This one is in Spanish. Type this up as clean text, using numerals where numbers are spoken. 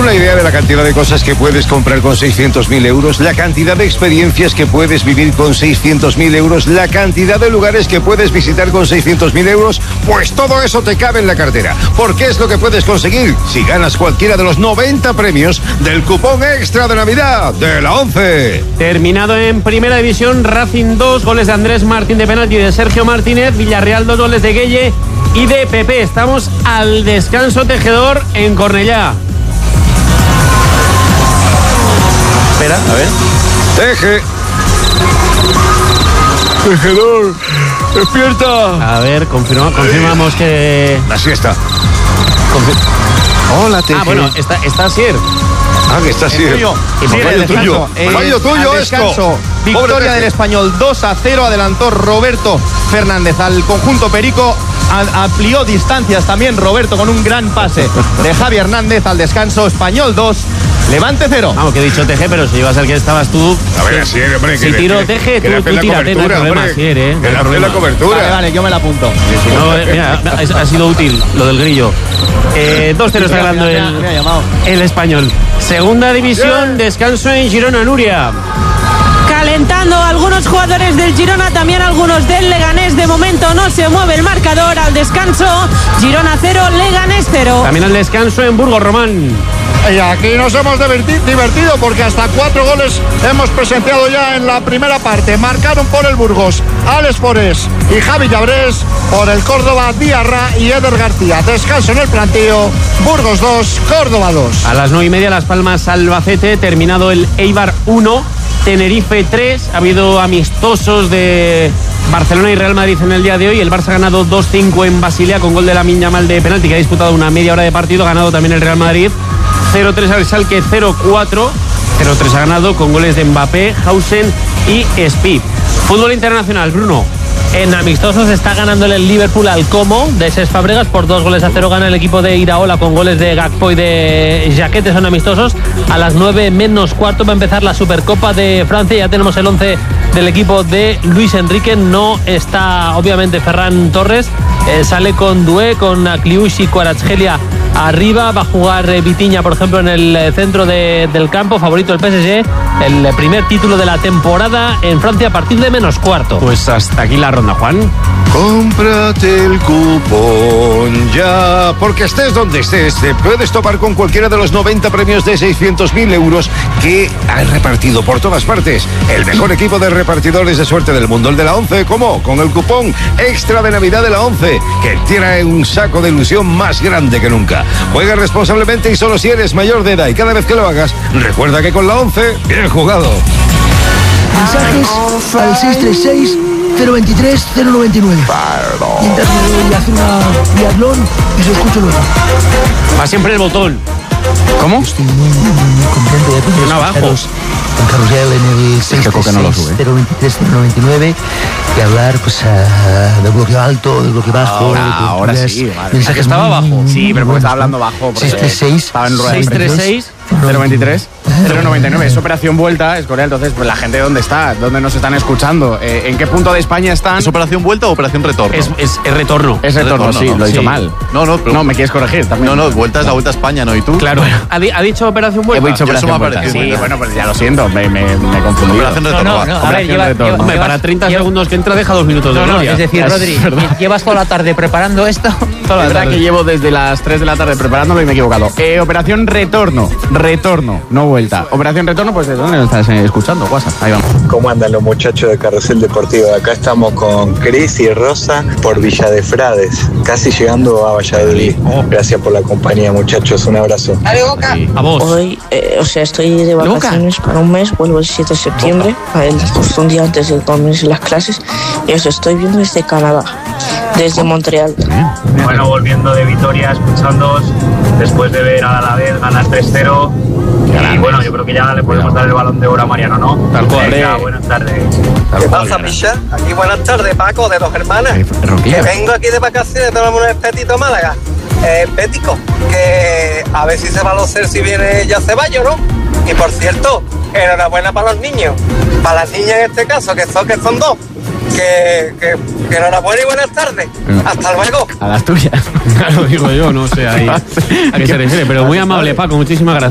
una idea de la cantidad de cosas que puedes comprar con 600.000 euros? La cantidad de experiencias que puedes vivir con 600.000 euros, la cantidad de lugares que puedes visitar con 600.000 euros, pues todo eso te cabe en la cartera. Porque es lo que puedes conseguir si ganas cualquiera de los 90 premios del cupón extra de Navidad de la 11. Terminado en Primera División, Racing 2, goles de Andrés Martín de penalti y de Sergio Martínez, Villarreal 2, goles de Gueye y de Pepe. Estamos al descanso, Tejedor, en Cornellá. Espera, a ver. Tejedor, despierta. A ver, confirmamos que... La siesta. Hola, Teje. Ah, bueno, está Asier. Que está Asier. Fallo tuyo esto. Victoria del Español 2-0. Adelantó Roberto Fernández al conjunto perico. Amplió distancias también Roberto con un gran pase de Javi Hernández. Al descanso, Español 2, Levante 0. Vamos, que he dicho Teje, pero si ibas al que estabas tú. A ver, Asier, hombre. Si tiro Teje, tú tírate, no hay problema, Asier, Que le hace la cobertura. Vale, yo me la apunto. No, mira, ha sido útil lo del grillo. 2-0 está ganando el Español. Segunda división, descanso en Girona, Nuria. Calentando algunos jugadores del Girona, también algunos del Leganés. De momento no se mueve el marcador. Al descanso, Girona 0, Leganés 0. También al descanso en Burgos, Román. Y aquí nos hemos divertido porque hasta 4 goles hemos presenciado ya en la primera parte. Marcaron por el Burgos Alex Forés y Javi Llabrés, por el Córdoba Diarra y Eder García. Descanso en el plantío, Burgos 2, Córdoba 2. A las 9:30, Las Palmas Albacete, terminado el Eibar 1, Tenerife 3. Ha habido amistosos de Barcelona y Real Madrid en el día de hoy. El Barça ha ganado 2-5 en Basilea con gol de Lamine Yamal de penalti, que ha disputado una media hora de partido. Ha ganado también el Real Madrid 0-3 al Schalke 0-4. 0-3 ha ganado con goles de Mbappé, Hausen y Speed. Fútbol internacional, Bruno. En amistosos está ganando el Liverpool al Como de Cesc Fabregas por 2-0. Gana el equipo de Iraola con goles de Gakpo y de Jaquete. Son amistosos. A las 9:15 va a empezar la Supercopa de Francia. Ya tenemos el 11 del equipo de Luis Enrique. No está obviamente Ferran Torres. Sale con Doué, con Kliush y Kvaratskhelia arriba. Va a jugar Vitinha, por ejemplo, en el centro del campo. Favorito el PSG. El primer título de la temporada en Francia a partir de -4. Pues hasta aquí la ronda, Juan. Cómprate el cupón ya, porque estés donde estés, te puedes topar con cualquiera de los 90 premios de 600.000 euros que han repartido por todas partes. El mejor equipo de repartidores de suerte del mundo, el de la 11. ¿Cómo? Con el cupón extra de Navidad de la 11, que trae un saco de ilusión más grande que nunca. Juega responsablemente y solo si eres mayor de edad, y cada vez que lo hagas, recuerda que con la 11, bien jugado. Mensajes al 636-023-099. Mientras me voy a hacer una biatlón y se escucho luego. Va siempre el botón. ¿Cómo? Estoy muy contento de todos abajo. Con Carrusel en el 636-023-099 y hablar pues del bloque alto, del bloque bajo. Ahora sí, vale. Mensajes estaba muy, bajo. muy, Sí, muy pero porque buenos, estaba hablando bajo. 636 023 099. Es Operación Vuelta, es Corea. Entonces, pues la gente, ¿dónde está? ¿Dónde nos están escuchando? ¿En qué punto de España están? ¿Es Operación Vuelta o Operación Retorno? Es retorno. Es retorno, sí, ¿no? lo he dicho Sí. mal. No, ¿me quieres corregir también? No, Vuelta es la Vuelta a España, ¿no? ¿Y tú? Claro. ¿Ha dicho Operación Vuelta? He dicho Ya eso me ha Operación Vuelta. parecido. Sí, bueno, pues ya lo siento, me confundí. Operación Retorno. A ver, Operación Retorno. Hombre, para 30 segundos que entra, deja 2 minutos de gloria. es decir, Rodri, llevas toda la tarde preparando esto. La verdad que llevo desde las 3 de la tarde preparándolo y me he equivocado. Operación Retorno, no Vuelta. Operación Retorno, pues ¿de dónde lo estás escuchando? WhatsApp, ahí vamos. ¿Cómo andan los muchachos de Carrusel Deportivo? Acá estamos con Cris y Rosa por Villa de Frades, casi llegando a Valladolid. Gracias por la compañía, muchachos, un abrazo. A vos. Hoy, estoy de vacaciones para un mes, vuelvo el 7 de septiembre, justo un día antes de que comiencen las clases, y os estoy viendo desde Canadá, desde Montreal. Bueno, volviendo de Vitoria, escuchándoos, después de ver a Alavés ganar 3-0, y bueno, yo creo que ya le podemos dar el balón de oro a Mariano, ¿no? Tal cual. Venga, buenas tardes. ¿Qué pasa, Picha? Aquí buenas tardes, Paco, de Dos Hermanas. Que vengo aquí de vacaciones, tomamos un espetito a Málaga. Pético, que a ver si se va a los si viene ya Ceballos, ¿no? Y por cierto, enhorabuena para los niños, para las niñas en este caso, que son dos. Que enhorabuena y buenas tardes. Hasta luego. A las tuyas. Claro, digo yo, no sé ahí a qué se refiere, pero muy amable, Paco, muchísimas gracias.